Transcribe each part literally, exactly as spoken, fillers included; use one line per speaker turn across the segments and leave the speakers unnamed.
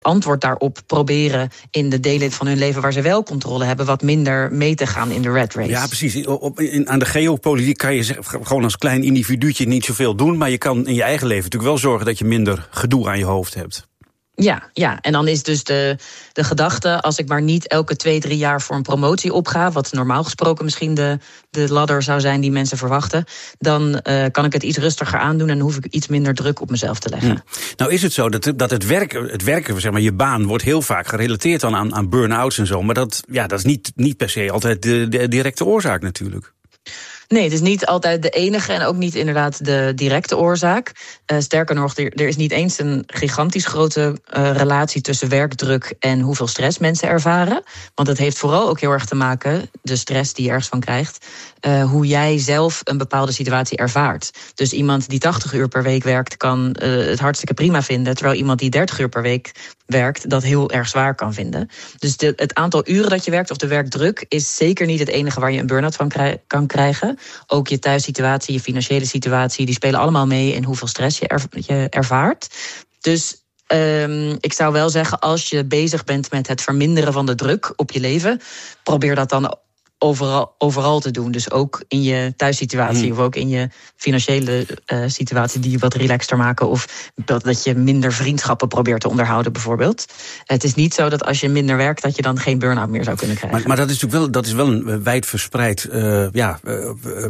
antwoord daarop proberen in de delen van hun leven waar ze wel controle hebben, wat minder mee te gaan in de rat race.
Ja, precies. Op, in, aan de geopolitiek kan je gewoon als klein individuutje niet zoveel doen, maar je kan in je eigen leven natuurlijk wel zorgen dat je minder gedoe aan je hoofd hebt.
Ja, ja, en dan is dus de, de gedachte, als ik maar niet elke twee, drie jaar voor een promotie opga, wat normaal gesproken misschien de, de ladder zou zijn die mensen verwachten, dan uh, kan ik het iets rustiger aandoen en hoef ik iets minder druk op mezelf te leggen.
Hm. Nou is het zo dat, dat het werken, het werken, zeg maar, je baan wordt heel vaak gerelateerd dan aan, aan burn-outs en zo, maar dat, ja, dat is niet, niet per se altijd de, de directe oorzaak natuurlijk.
Nee, het is niet altijd de enige en ook niet inderdaad de directe oorzaak. Uh, sterker nog, er, er is niet eens een gigantisch grote uh, relatie tussen werkdruk en hoeveel stress mensen ervaren. Want het heeft vooral ook heel erg te maken, de stress die je ergens van krijgt, uh, hoe jij zelf een bepaalde situatie ervaart. Dus iemand die tachtig uur per week werkt kan uh, het hartstikke prima vinden, terwijl iemand die dertig uur per week werkt dat heel erg zwaar kan vinden. Dus de, het aantal uren dat je werkt of de werkdruk is zeker niet het enige waar je een burn-out van krij- kan krijgen. Ook je thuissituatie, je financiële situatie, die spelen allemaal mee in hoeveel stress je, er, je ervaart. Dus um, ik zou wel zeggen, als je bezig bent met het verminderen van de druk op je leven, probeer dat dan overal, overal te doen. Dus ook in je thuissituatie mm. of ook in je financiële uh, situatie die je wat relaxter maken. Of dat, dat je minder vriendschappen probeert te onderhouden bijvoorbeeld. Het is niet zo dat als je minder werkt dat je dan geen burn-out meer zou kunnen krijgen.
Maar, maar dat is natuurlijk wel, dat is wel een wijdverspreid, uh, ja, uh,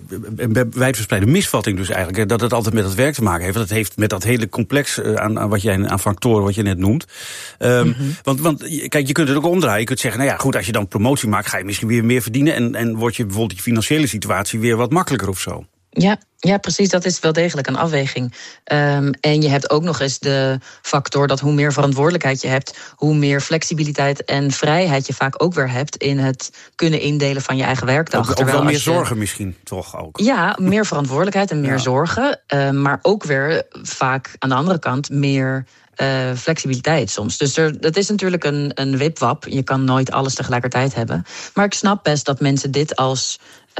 een wijdverspreide misvatting dus eigenlijk. Hè, dat het altijd met het werk te maken heeft. Want het heeft met dat hele complex uh, aan, aan, wat jij, aan factoren wat je net noemt. Um, mm-hmm. want, want kijk, je kunt het ook omdraaien. Je kunt zeggen, nou ja, goed, als je dan promotie maakt, ga je misschien weer meer verdienen. En, en wordt je bijvoorbeeld je financiële situatie weer wat makkelijker of zo.
Ja, ja, precies. Dat is wel degelijk een afweging. Um, en je hebt ook nog eens de factor dat hoe meer verantwoordelijkheid je hebt, hoe meer flexibiliteit en vrijheid je vaak ook weer hebt in het kunnen indelen van je eigen werkdag.
Ook, ook wel meer je, zorgen misschien, toch ook?
Ja, meer verantwoordelijkheid en meer ja. zorgen. Uh, maar ook weer vaak aan de andere kant meer Uh, flexibiliteit soms. Dus er, dat is natuurlijk een, een wipwap. Je kan nooit alles tegelijkertijd hebben. Maar ik snap best dat mensen dit als,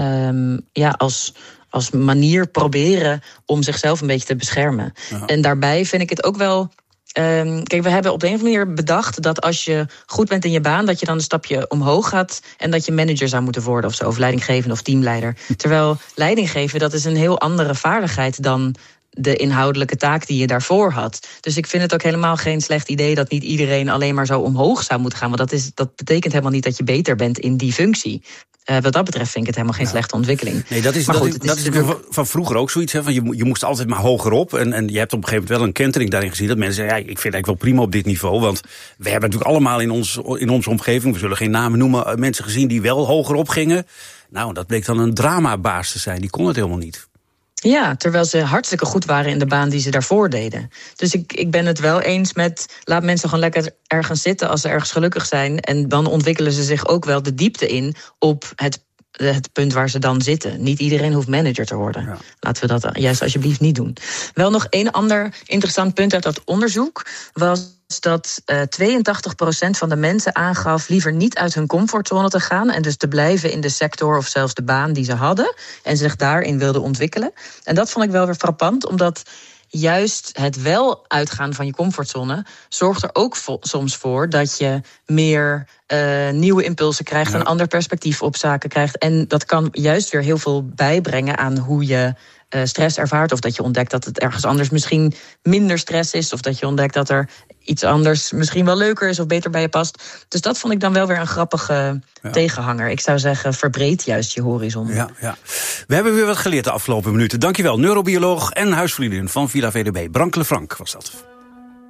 um, ja, als, als manier proberen om zichzelf een beetje te beschermen. Ja. En daarbij vind ik het ook wel. Um, kijk, we hebben op de een of andere manier bedacht dat als je goed bent in je baan, dat je dan een stapje omhoog gaat en dat je manager zou moeten worden of zo, of leidinggevende of teamleider. Terwijl leidinggeven, dat is een heel andere vaardigheid dan de inhoudelijke taak die je daarvoor had. Dus ik vind het ook helemaal geen slecht idee dat niet iedereen alleen maar zo omhoog zou moeten gaan. Want dat, is, dat betekent helemaal niet dat je beter bent in die functie. Uh, wat dat betreft vind ik het helemaal geen ja. slechte ontwikkeling.
Nee, dat is, maar goed, dat is, dat is natuurlijk van vroeger ook zoiets. Hè, van je, je moest altijd maar hoger op. En, en je hebt op een gegeven moment wel een kentering daarin gezien. Dat mensen zeggen, ja, ik vind het eigenlijk wel prima op dit niveau. Want we hebben natuurlijk allemaal in, ons, in onze omgeving, we zullen geen namen noemen, mensen gezien die wel hoger op gingen. Nou, dat bleek dan een dramabaas te zijn. Die kon het helemaal niet.
Ja, terwijl ze hartstikke goed waren in de baan die ze daarvoor deden. Dus ik, ik ben het wel eens met, laat mensen gewoon lekker ergens zitten als ze ergens gelukkig zijn. En dan ontwikkelen ze zich ook wel de diepte in op het, het punt waar ze dan zitten. Niet iedereen hoeft manager te worden. Ja. Laten we dat juist alsjeblieft niet doen. Wel nog één ander interessant punt uit dat onderzoek was dat uh, tweeëntachtig procent van de mensen aangaf liever niet uit hun comfortzone te gaan en dus te blijven in de sector of zelfs de baan die ze hadden en zich daarin wilden ontwikkelen. En dat vond ik wel weer frappant, omdat juist het wel uitgaan van je comfortzone zorgt er ook vo- soms voor dat je meer uh, nieuwe impulsen krijgt, ja. een ander perspectief op zaken krijgt. En dat kan juist weer heel veel bijbrengen aan hoe je uh, stress ervaart. Of dat je ontdekt dat het ergens anders misschien minder stress is. Of dat je ontdekt dat er iets anders misschien wel leuker is of beter bij je past. Dus dat vond ik dan wel weer een grappige ja. tegenhanger. Ik zou zeggen, verbreed juist je horizon.
Ja, ja. We hebben weer wat geleerd de afgelopen minuten. Dankjewel, neurobioloog en huisvriendin van Villa V D B. Brank Lefranc was dat.